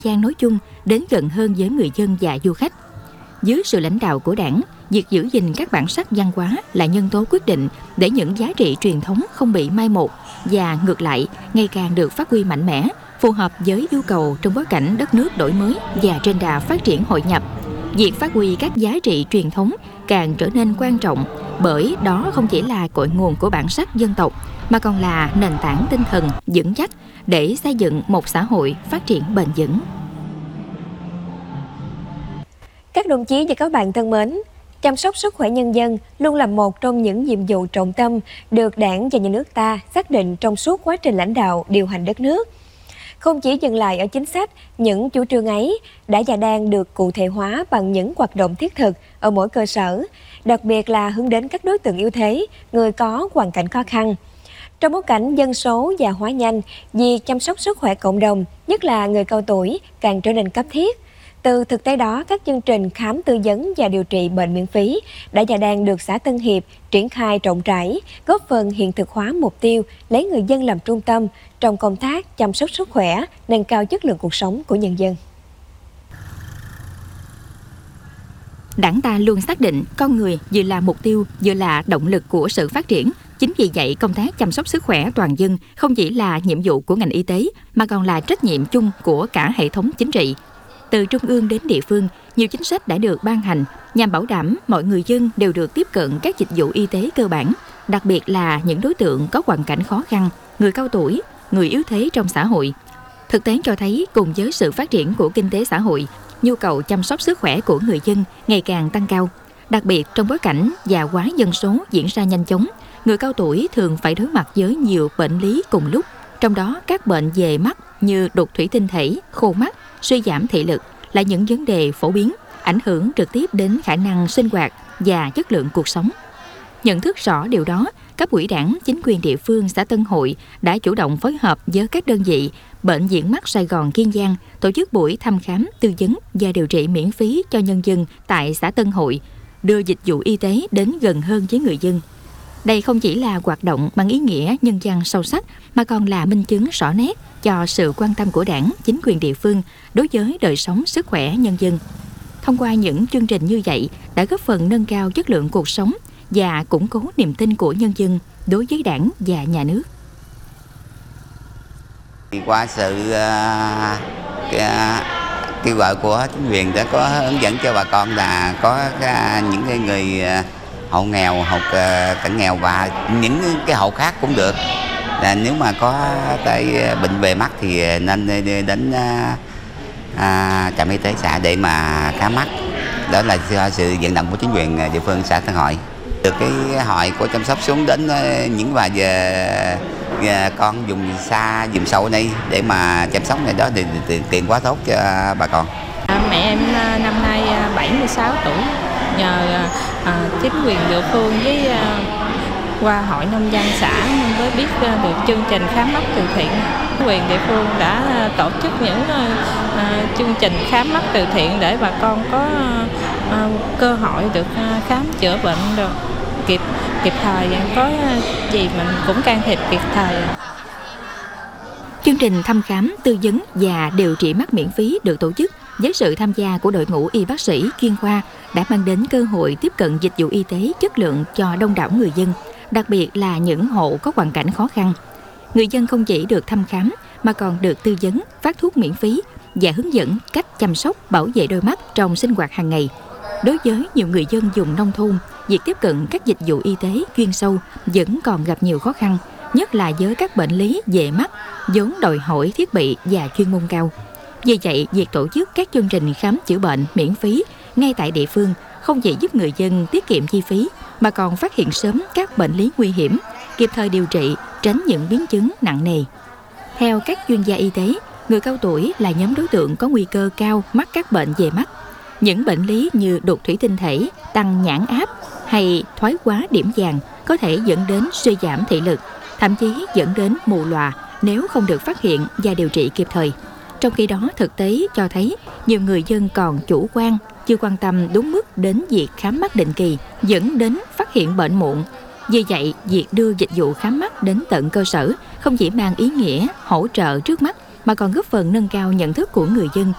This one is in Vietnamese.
Giang nói chung đến gần hơn với người dân và du khách. Dưới sự lãnh đạo của Đảng, việc giữ gìn các bản sắc văn hóa là nhân tố quyết định để những giá trị truyền thống không bị mai một và ngược lại ngày càng được phát huy mạnh mẽ, phù hợp với yêu cầu trong bối cảnh đất nước đổi mới và trên đà phát triển hội nhập. Việc phát huy các giá trị truyền thống càng trở nên quan trọng bởi đó không chỉ là cội nguồn của bản sắc dân tộc mà còn là nền tảng tinh thần vững chắc để xây dựng một xã hội phát triển bền vững. Các đồng chí và các bạn thân mến, chăm sóc sức khỏe nhân dân luôn là một trong những nhiệm vụ trọng tâm được Đảng và Nhà nước ta xác định trong suốt quá trình lãnh đạo điều hành đất nước. Không chỉ dừng lại ở chính sách, những chủ trương ấy đã và đang được cụ thể hóa bằng những hoạt động thiết thực ở mỗi cơ sở, đặc biệt là hướng đến các đối tượng yếu thế, người có hoàn cảnh khó khăn. Trong bối cảnh dân số già hóa nhanh, việc chăm sóc sức khỏe cộng đồng, nhất là người cao tuổi, càng trở nên cấp thiết. Từ thực tế đó, các chương trình khám tư vấn và điều trị bệnh miễn phí đã và đang được xã Tân Hiệp triển khai rộng rãi, góp phần hiện thực hóa mục tiêu lấy người dân làm trung tâm trong công tác chăm sóc sức khỏe, nâng cao chất lượng cuộc sống của nhân dân. Đảng ta luôn xác định con người vừa là mục tiêu, vừa là động lực của sự phát triển. Chính vì vậy, công tác chăm sóc sức khỏe toàn dân không chỉ là nhiệm vụ của ngành y tế, mà còn là trách nhiệm chung của cả hệ thống chính trị. Từ trung ương đến địa phương, nhiều chính sách đã được ban hành nhằm bảo đảm mọi người dân đều được tiếp cận các dịch vụ y tế cơ bản, đặc biệt là những đối tượng có hoàn cảnh khó khăn, người cao tuổi, người yếu thế trong xã hội. Thực tế cho thấy, cùng với sự phát triển của kinh tế xã hội, nhu cầu chăm sóc sức khỏe của người dân ngày càng tăng cao. Đặc biệt trong bối cảnh già hóa dân số diễn ra nhanh chóng, người cao tuổi thường phải đối mặt với nhiều bệnh lý cùng lúc, trong đó các bệnh về mắt như đục thủy tinh thể, khô mắt, suy giảm thị lực là những vấn đề phổ biến, ảnh hưởng trực tiếp đến khả năng sinh hoạt và chất lượng cuộc sống. Nhận thức rõ điều đó, cấp ủy Đảng, chính quyền địa phương xã Tân Hội đã chủ động phối hợp với các đơn vị Bệnh viện Mắt Sài Gòn Kiên Giang tổ chức buổi thăm khám, tư vấn và điều trị miễn phí cho nhân dân tại xã Tân Hội, đưa dịch vụ y tế đến gần hơn với người dân. Đây không chỉ là hoạt động mang ý nghĩa nhân văn sâu sắc mà còn là minh chứng rõ nét cho sự quan tâm của Đảng, chính quyền địa phương đối với đời sống sức khỏe nhân dân. Thông qua những chương trình như vậy đã góp phần nâng cao chất lượng cuộc sống và củng cố niềm tin của nhân dân đối với Đảng và nhà nước. Qua sự kêu gọi của chính quyền đã có hướng dẫn cho bà con là có những người hộ nghèo, hộ cận nghèo và những cái hộ khác cũng được. Là nếu mà có tại bệnh về mắt thì nên đến trạm y tế xã để mà khám mắt. Đó là do sự vận động của chính quyền địa phương xã Tân Hội. Từ cái hội của chăm sóc xuống đến những bà về con vùng xa, vùng sâu đây để mà chăm sóc này đó thì tiền quá tốt cho bà con. Mẹ em năm nay 76 tuổi, nhờ chính quyền địa phương với qua hội nông dân xã mới biết được chương trình khám mắt từ thiện. Chính quyền địa phương đã tổ chức những chương trình khám mắt từ thiện để bà con có cơ hội được khám chữa bệnh được kịp thời, có gì mình cũng can thiệp kịp thời. Chương trình thăm khám, tư vấn và điều trị mắt miễn phí được tổ chức với sự tham gia của đội ngũ y bác sĩ chuyên khoa đã mang đến cơ hội tiếp cận dịch vụ y tế chất lượng cho đông đảo người dân, đặc biệt là những hộ có hoàn cảnh khó khăn. Người dân không chỉ được thăm khám mà còn được tư vấn, phát thuốc miễn phí và hướng dẫn cách chăm sóc, bảo vệ đôi mắt trong sinh hoạt hàng ngày. Đối với nhiều người dân vùng nông thôn, việc tiếp cận các dịch vụ y tế chuyên sâu vẫn còn gặp nhiều khó khăn, nhất là với các bệnh lý về mắt vốn đòi hỏi thiết bị và chuyên môn cao. Vì vậy, việc tổ chức các chương trình khám chữa bệnh miễn phí ngay tại địa phương không chỉ giúp người dân tiết kiệm chi phí mà còn phát hiện sớm các bệnh lý nguy hiểm, kịp thời điều trị, tránh những biến chứng nặng nề. Theo các chuyên gia y tế, người cao tuổi là nhóm đối tượng có nguy cơ cao mắc các bệnh về mắt. Những bệnh lý như đục thủy tinh thể, tăng nhãn áp hay thoái hóa điểm vàng có thể dẫn đến suy giảm thị lực, thậm chí dẫn đến mù lòa nếu không được phát hiện và điều trị kịp thời. Trong khi đó, thực tế cho thấy nhiều người dân còn chủ quan, chưa quan tâm đúng mức đến việc khám mắt định kỳ, dẫn đến phát hiện bệnh muộn. Vì vậy, việc đưa dịch vụ khám mắt đến tận cơ sở không chỉ mang ý nghĩa hỗ trợ trước mắt mà còn góp phần nâng cao nhận thức của người dân